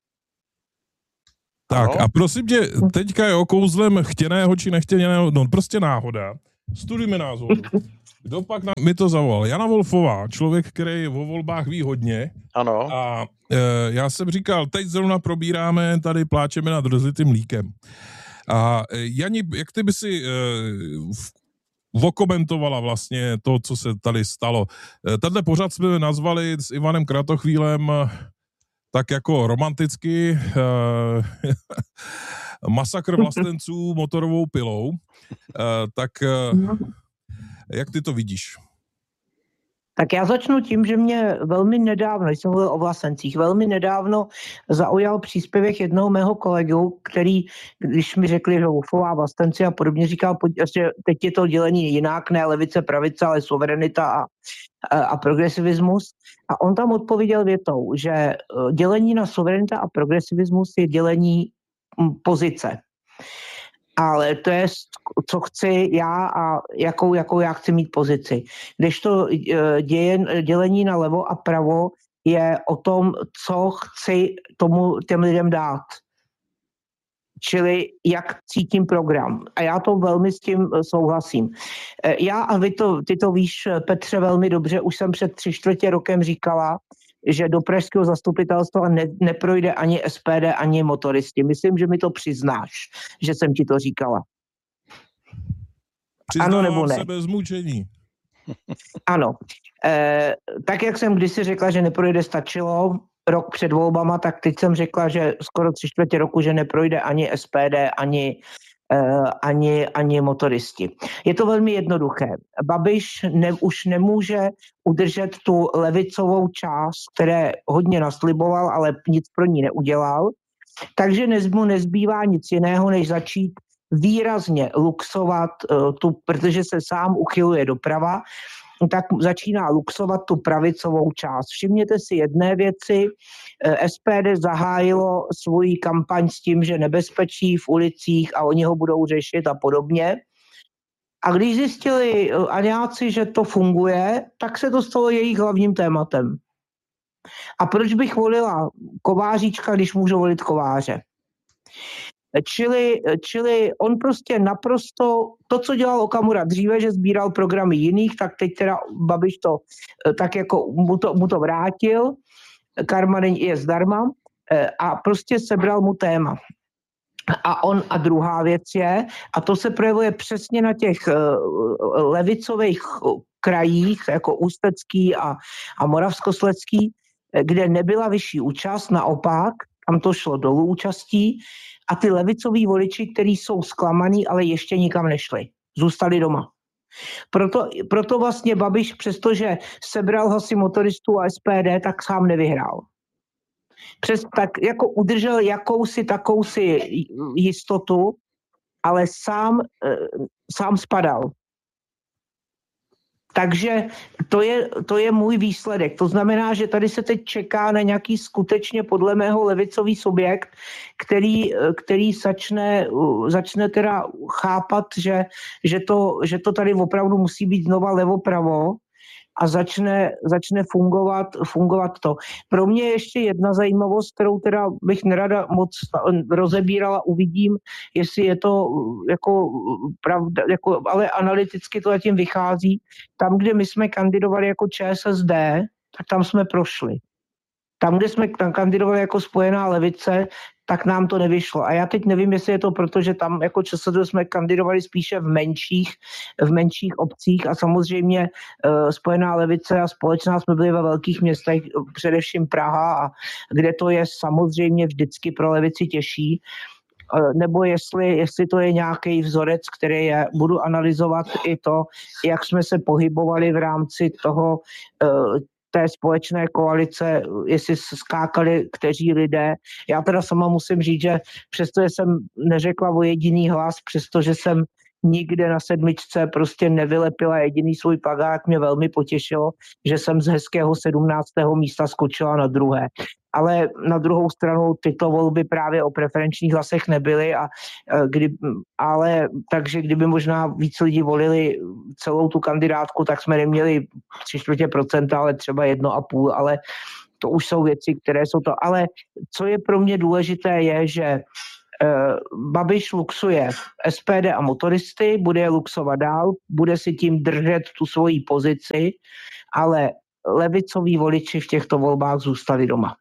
Tak ano? A prosím tě, teďka je o kouzlem chtěného či nechtěného, no prostě náhoda. Studujme názoru. Kdo pak na, mi to zavolal? Jana Wolfová, člověk, který o volbách ví hodně. Ano. A e, já jsem říkal, teď zrovna probíráme, tady pláčeme nad rozlitým mlíkem. A e, Jani, jak ty by si e, okomentovala vlastně to, co se tady stalo? E, tenhle pořad jsme nazvali s Ivanem Kratochvílem tak jako romanticky e, masakr vlastenců motorovou pilou. E, tak e, jak ty to vidíš? Tak já začnu tím, že mě velmi nedávno, když jsem mluvil o vlastencích, velmi nedávno zaujal příspěvek jednoho mého kolegu, který, když mi řekli, že Wolfová vlastenci a podobně, říkal, že teď je to dělení jinak, ne levice, pravice, ale suverenita a, a, a progresivismus. A on tam odpověděl větou, že dělení na suverenita a progresivismus je dělení pozice. Ale to je, co chci já a jakou, jakou já chci mít pozici. Když to děje, dělení na levo a pravo je o tom, co chci tomu těm lidem dát. Čili jak cítím program. A já to velmi s tím souhlasím. Já, a vy to, ty to víš, Petře, velmi dobře, už jsem před tři čtvrtě rokem říkala, že do pražského zastupitelstva ne, neprojde ani S P D, ani motoristi. Myslím, že mi to přiznáš, že jsem ti to říkala. Přiznávám ano nebo ne? se bez mučení. Ano. E, tak, jak jsem kdysi řekla, že neprojde stačilo rok před volbama, tak teď jsem řekla, že skoro tři čtvrtě roku, že neprojde ani S P D, ani Uh, ani, ani motoristi. Je to velmi jednoduché. Babiš ne, už nemůže udržet tu levicovou část, které hodně nasliboval, ale nic pro ní neudělal. Takže nez, mu nezbývá nic jiného, než začít výrazně luxovat, uh, tu, protože se sám uchyluje doprava, tak začíná luxovat tu pravicovou část. Všimněte si jedné věci. S P D zahájilo svoji kampaň s tím, že nebezpečí v ulicích a oni ho budou řešit a podobně. A když zjistili Aňáci, že to funguje, tak se to stalo jejich hlavním tématem. A proč bych volila Kováříčka, když můžu volit Kováře? Čili, čili on prostě naprosto, to, co dělal Okamura dříve, že sbíral programy jiných, tak teď teda Babiš to tak jako mu to, mu to vrátil, karma je zdarma, a prostě sebral mu téma. A on, a druhá věc je, a to se projevuje přesně na těch levicových krajích, jako Ústecký a, a Moravskoslezský, kde nebyla vyšší účast, naopak, tam to šlo dolů účastí, a ty levicoví voliči, kteří jsou zklamaný, ale ještě nikam nešli. Zůstali doma. Proto, proto vlastně Babiš, přestože sebral hlasy motoristů a S P D, tak sám nevyhrál. Přes, tak jako udržel jakousi takousi jistotu, ale sám, sám spadal. Takže to je, to je můj výsledek. To znamená, že tady se teď čeká na nějaký skutečně podle mého levicový subjekt, který, který začne, začne teda chápat, že, že, to, že to tady opravdu musí být znova levo-pravo a začne, začne fungovat, fungovat to. Pro mě je ještě jedna zajímavost, kterou teda bych nerada moc rozebírala, uvidím, jestli je to jako pravda, jako, ale analyticky to zatím vychází. Tam, kde my jsme kandidovali jako Č S S D, tak tam jsme prošli. Tam, kde jsme tam kandidovali jako Spojená levice, tak nám to nevyšlo. A já teď nevím, jestli je to proto, že tam jako ČSSD jsme kandidovali spíše v menších, v menších obcích a samozřejmě uh, Spojená levice a Společná jsme byli ve velkých městech, především Praha, a kde to je samozřejmě vždycky pro levici těžší. Uh, nebo jestli, jestli to je nějaký vzorec, který je, budu analyzovat i to, jak jsme se pohybovali v rámci toho uh, té společné koalice, jestli skákali kteří lidé. Já teda sama musím říct, že přestože jsem neřekla o jediný hlas, přestože jsem nikde na sedmičce prostě nevylepila jediný svůj plakát. Mě velmi potěšilo, že jsem z hezkého sedmnáctého místa skočila na druhé. Ale na druhou stranu tyto volby právě o preferenčních hlasech nebyly, a kdy, ale takže kdyby možná víc lidí volili celou tu kandidátku, tak jsme neměli tři čtvrtě procenta, ale třeba jedno a půl, ale to už jsou věci, které jsou to. Ale co je pro mě důležité je, že uh, Babiš luxuje S P D a motoristy, bude je luxovat dál, bude si tím držet tu svoji pozici, ale levicoví voliči v těchto volbách zůstali doma.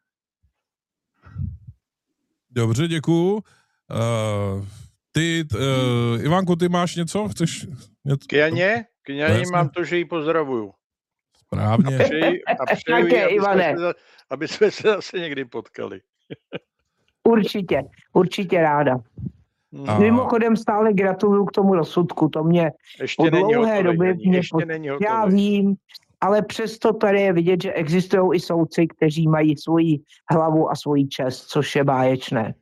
Dobře, děkuju. Uh, ty, uh, Ivanko, ty máš něco? Chceš něco? K Janě? K Janě mám to, že ji pozdravuju. Správně. A přeji, a přeji Také, aby, Ivane. jsme se, aby jsme se zase někdy potkali. Určitě, určitě ráda. A... Mimochodem stále gratuluju k tomu rozsudku, to mě Ještě po není dlouhé hotový, doby není, mě ještě pod... není Já hotový. vím, ale přesto tady je vidět, že existují i soudci, kteří mají svoji hlavu a svoji čest, což je báječné.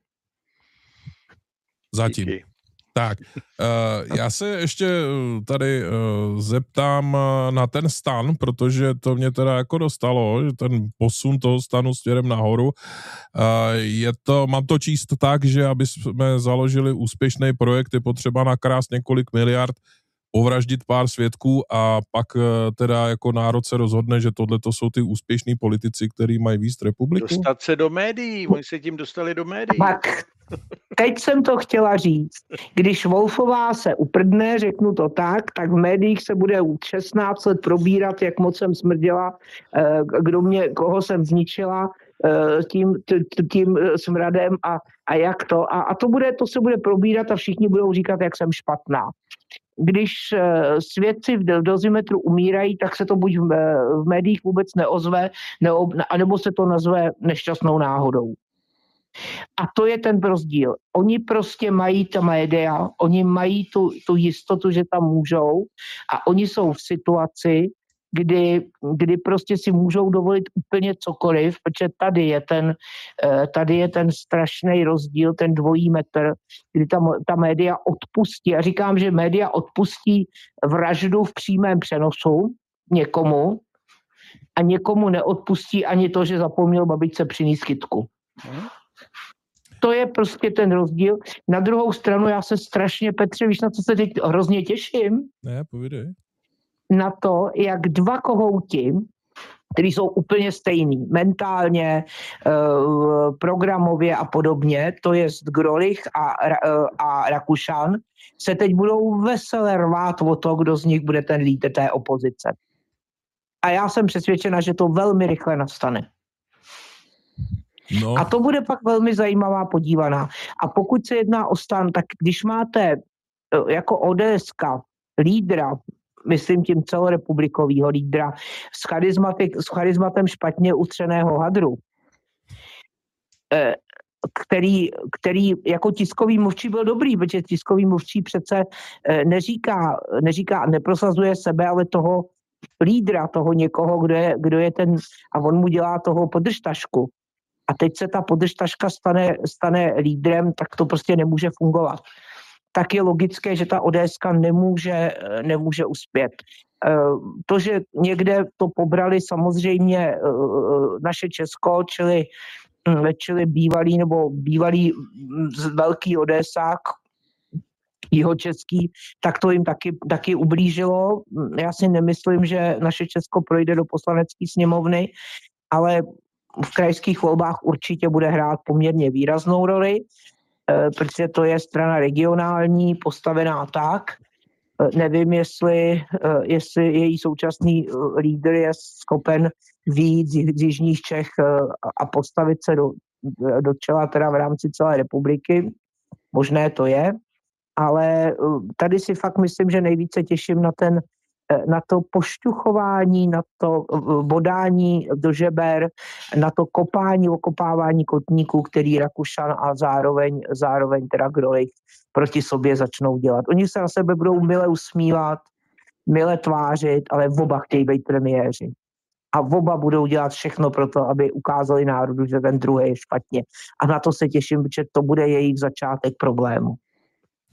Zatím. Díky. Tak, uh, já se ještě tady uh, zeptám na ten stan, protože to mě teda jako dostalo, že ten posun toho stanu směrem nahoru, uh, je to, mám to číst tak, že aby jsme založili úspěšný projekt, je potřeba nakrást několik miliard, povraždit pár svědků a pak uh, teda jako národ se rozhodne, že tohle to jsou ty úspěšní politici, kteří mají víc republiku. Dostat se do médií, oni se tím dostali do médií. Tak, teď jsem to chtěla říct. Když Wolfová se uprdne, řeknu to tak, tak v médiích se bude šestnáct let probírat, jak moc jsem smrděla, kdo mě, koho jsem zničila tím, tím smradem a, a jak to. A, a to, bude, to se bude probírat a všichni budou říkat, jak jsem špatná. Když svědci v dozimetru umírají, tak se to buď v, v médiích vůbec neozve, nebo, anebo se to nazve nešťastnou náhodou. A to je ten rozdíl. Oni prostě mají ta média, oni mají tu, tu jistotu, že tam můžou a oni jsou v situaci, kdy, kdy prostě si můžou dovolit úplně cokoliv, protože tady je ten, tady je ten strašný rozdíl, ten dvojí metr, kdy ta, ta média odpustí. Já říkám, že média odpustí vraždu v přímém přenosu někomu a někomu neodpustí ani to, že zapomněl babičce přinést kytku. To je prostě ten rozdíl. Na druhou stranu já se strašně, Petře, víš, na co se teď hrozně těším? Ne, povídej. Na to, jak dva kohouti, který jsou úplně stejný, mentálně, programově a podobně, to je Grolich a, a Rakušan, se teď budou vesele rvát o to, kdo z nich bude ten lídr té opozice. A já jsem přesvědčena, že to velmi rychle nastane. No. A to bude pak velmi zajímavá podívaná. A pokud se jedná o stan, tak když máte jako O D S ka lídra, myslím tím celorepublikovýho lídra, s, s charizmatem špatně utřeného hadru, který, který jako tiskový mluvčí byl dobrý, protože tiskový mluvčí přece neříká, neříká neprosazuje sebe, ale toho lídra, toho někoho, kdo je, kdo je ten, a on mu dělá toho podržtašku. A teď se ta podržtaška stane, stane lídrem, tak to prostě nemůže fungovat. Tak je logické, že ta O D S ka nemůže, nemůže uspět. To, že někde to pobrali samozřejmě naše Česko, čili, čili bývalý nebo bývalý velký ODSák, jihočeský, tak to jim taky, taky ublížilo. Já si nemyslím, že naše Česko projde do poslanecké sněmovny, ale v krajských volbách určitě bude hrát poměrně výraznou roli, protože to je strana regionální, postavená tak. Nevím, jestli, jestli její současný lídr je schopen vyjít z jižních Čech a postavit se do, do čela teda v rámci celé republiky. Možné to je, ale tady si fakt myslím, že nejvíce těším na ten na to pošťuchování, na to bodání do žeber, na to kopání, okopávání kotníků, který Rakušan a zároveň, zároveň teda Grolich proti sobě začnou dělat. Oni se na sebe budou mile usmívat, mile tvářit, ale oba chtějí být premiéři. A oba budou dělat všechno pro to, aby ukázali národu, že ten druhý je špatně. A na to se těším, že to bude jejich začátek problému.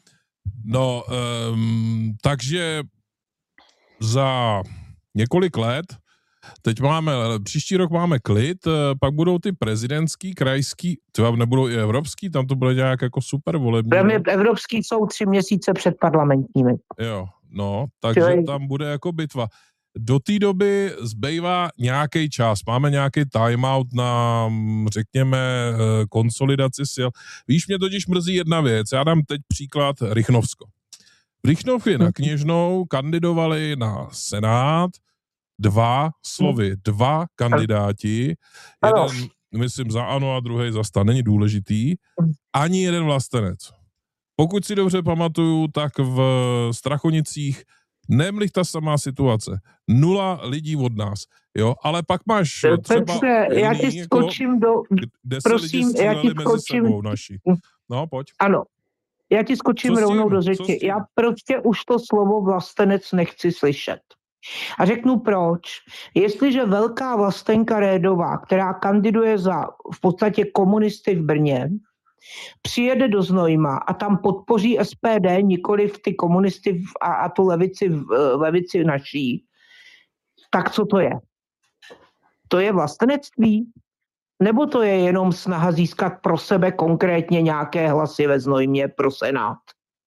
No, um, takže za několik let, teď máme, příští rok máme klid, pak budou ty prezidentský, krajský, třeba nebudou i evropský, tam to bude nějak jako super volební. No? Evropský jsou tři měsíce před parlamentními. Jo, no, takže Čili... tam bude jako bitva. Do té doby zbývá nějaký čas, máme nějaký timeout na, řekněme, konsolidaci sil. Víš, mě totiž mrzí jedna věc, já dám teď příklad Rychnovsko. V Rychnově na Kněžnou kandidovali na senát dva slovy, dva kandidáti, jeden, myslím, za ANO a druhý za STAN, není důležitý, ani jeden vlastenec. Pokud si dobře pamatuju, tak v Strachonicích nemlich ta samá situace. Nula lidí od nás, jo, ale pak máš třeba Petře, já ti skočím jako, do... kde prosím, se lidi já ti mezi skočím... sebou naši. No, pojď. Ano, já ti skočím Co rovnou tím? do řeči. Já prostě už to slovo vlastenec nechci slyšet. A řeknu proč. Jestliže velká vlastenka Rédová, která kandiduje za v podstatě komunisty v Brně, přijede do Znojma a tam podpoří S P D, nikoli v ty komunisty v, a, a tu levici, v, levici naší, tak co to je? To je vlastenectví? Nebo to je jenom snaha získat pro sebe konkrétně nějaké hlasy ve Znojmě pro senát?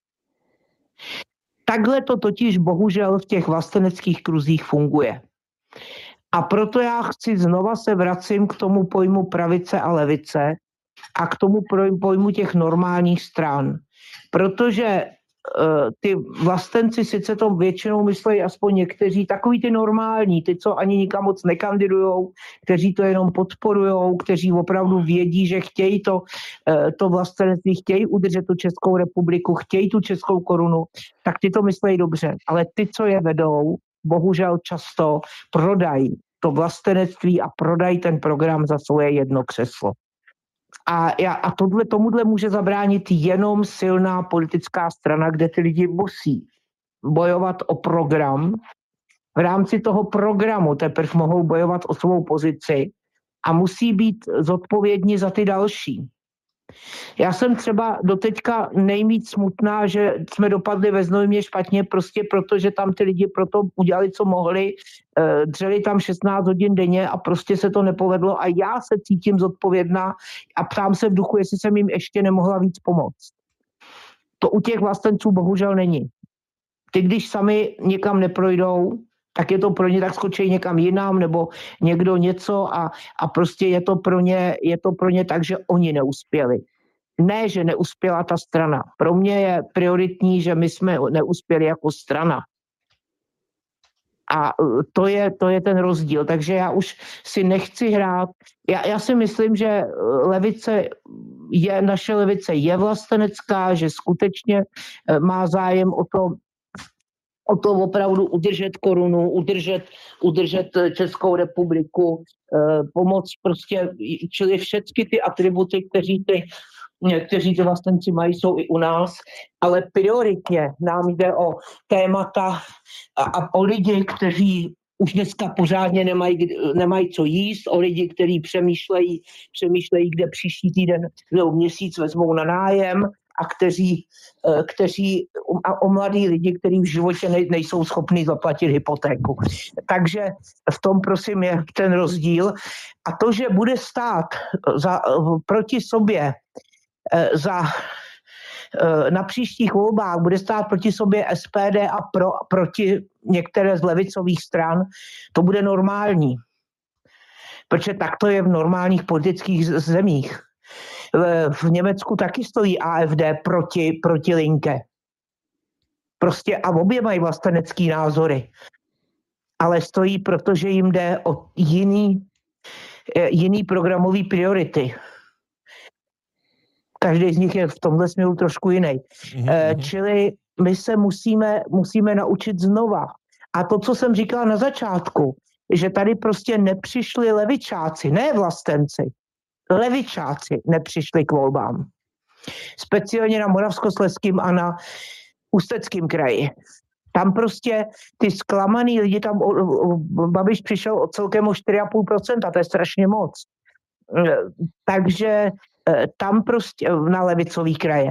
Takhle to totiž bohužel v těch vlasteneckých kruzích funguje. A proto já chci znova se vracím k tomu pojmu pravice a levice a k tomu pojmu těch normálních stran. Protože uh, ty vlastenci sice to většinou myslejí aspoň někteří, takový ty normální, ty, co ani nikam moc nekandidujou, kteří to jenom podporujou, kteří opravdu vědí, že chtějí to, uh, to vlastenectví, chtějí udržet tu Českou republiku, chtějí tu českou korunu, tak ty to myslejí dobře. Ale ty, co je vedou, bohužel často prodají to vlastenectví a prodají ten program za svoje jedno křeslo. A, já, a tohle, tomuhle může zabránit jenom silná politická strana, kde ty lidi musí bojovat o program. V rámci toho programu teprve mohou bojovat o svou pozici a musí být zodpovědní za ty další. Já jsem třeba doteďka nejvíc smutná, že jsme dopadli ve Znojmě špatně, prostě protože tam ty lidi proto udělali, co mohli, dřeli tam šestnáct hodin denně a prostě se to nepovedlo a já se cítím zodpovědná a ptám se v duchu, jestli jsem jim ještě nemohla víc pomoct. To u těch vlastenců bohužel není. Ty, když sami někam neprojdou, tak je to pro ně, tak skočí někam jinam nebo někdo něco a, a prostě je to pro ně, je to pro ně tak, že oni neuspěli. Ne, že neuspěla ta strana. Pro mě je prioritní, že my jsme neuspěli jako strana. A to je, to je ten rozdíl. Takže já už si nechci hrát. Já, já si myslím, že levice je, naše levice je vlastenecká, že skutečně má zájem o to, o to opravdu udržet korunu, udržet, udržet Českou republiku, eh, pomoct prostě, čili všechny ty atributy, kteří ty, kteří ty vlastenci mají, jsou i u nás, ale prioritně nám jde o témata a, a o lidi, kteří už dneska pořádně nemají, nemají co jíst, o lidi, kteří přemýšlejí, přemýšlejí, kde příští týden nebo měsíc vezmou na nájem, a kteří, kteří a o mladí lidi, kteří v životě nejsou schopni zaplatit hypotéku. Takže v tom, prosím, je ten rozdíl. A to, že bude stát za, proti sobě za, na příštích volbách, bude stát proti sobě S P D a pro, proti některé z levicových stran, to bude normální. Protože tak to je v normálních politických zemích. V Německu taky stojí A F D proti, proti Linke. Prostě a obě mají vlastenecký názory. Ale stojí, protože jim jde o jiný, jiný programový priority. Každý z nich je v tomhle směru trošku jiný. Mm-hmm. Čili my se musíme, musíme naučit znova. A to, co jsem říkala na začátku, že tady prostě nepřišli levičáci, ne vlastenci, levičáci nepřišli k volbám. Speciálně na Moravskoslezském a na Ústeckém kraji. Tam prostě ty zklamaný lidi, tam Babiš přišel o celkem o čtyři celá pět procenta, to je strašně moc. Takže tam prostě na levicový kraje.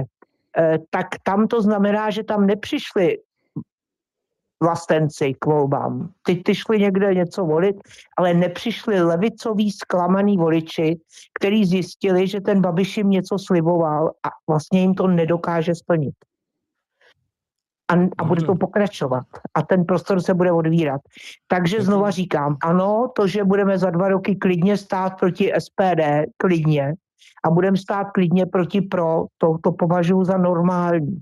tak tam to znamená, že tam nepřišli vlastenci k volbám. Teď ty šli někde něco volit, ale nepřišli levicoví zklamaný voliči, kteří zjistili, že ten Babiš jim něco sliboval a vlastně jim to nedokáže splnit. A, a bude to pokračovat. A ten prostor se bude odvírat. Takže znova říkám, ano, to, že budeme za dva roky klidně stát proti S P D, klidně, a budeme stát klidně proti pro, to, to považuji za normální.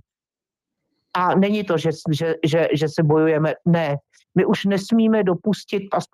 A není to, že, že, že, že se bojujeme. Ne, my už nesmíme dopustit,